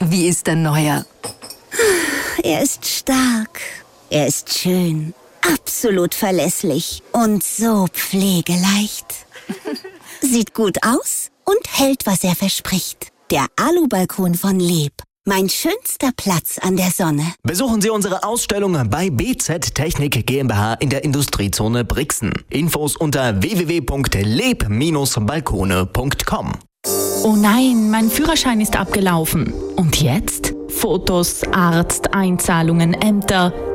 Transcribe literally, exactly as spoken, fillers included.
Wie ist dein neuer? Er ist stark, er ist schön, absolut verlässlich und so pflegeleicht. Sieht gut aus und hält, was er verspricht. Der Alubalkon von Leb. Mein schönster Platz an der Sonne. Besuchen Sie unsere Ausstellung bei B Z Technik GmbH in der Industriezone Brixen. Infos unter w w w punkt leb Bindestrich balkone punkt com. Oh nein, mein Führerschein ist abgelaufen. Und jetzt? Fotos, Arzt, Einzahlungen, Ämter.